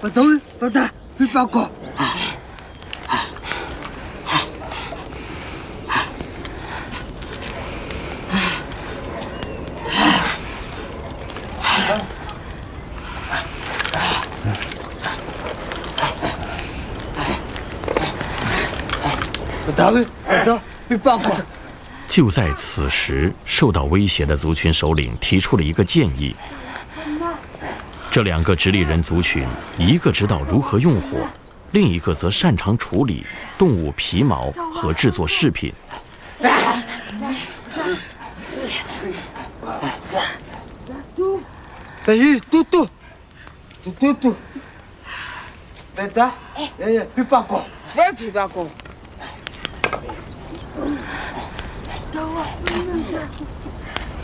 Betul, betul, pipaku. Betul, betul, pipaku. 就在此时，受到威胁的族群首领提出了一个建议。这两个直立人族群，一个知道如何用火，另一个则擅长处理动物皮毛和制作饰品。 Tutu. Betul, ya, pipaku. Pipaku.